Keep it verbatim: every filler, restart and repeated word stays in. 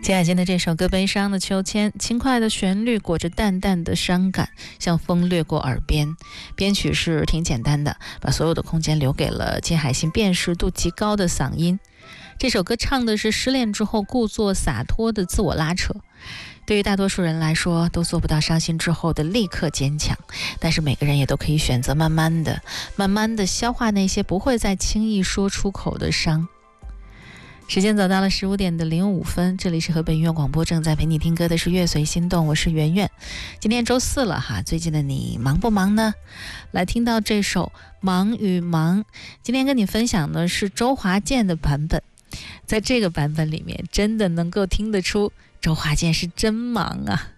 接下来的这首歌《悲伤的秋千》，轻快的旋律裹着淡淡的伤感，像风掠过耳边。编曲是挺简单的，把所有的空间留给了金海心辨识度极高的嗓音。这首歌唱的是失恋之后故作洒脱的自我拉扯。对于大多数人来说，都做不到伤心之后的立刻坚强，但是每个人也都可以选择慢慢的慢慢的消化那些不会再轻易说出口的伤。时间走到了十五点的零五分，这里是河北音乐广播，正在陪你听歌的是乐随心动，我是圆圆。今天周四了哈，最近的你忙不忙呢？来听到这首忙与忙，今天跟你分享的是周华健的版本。在这个版本里面，真的能够听得出周华健是真忙啊。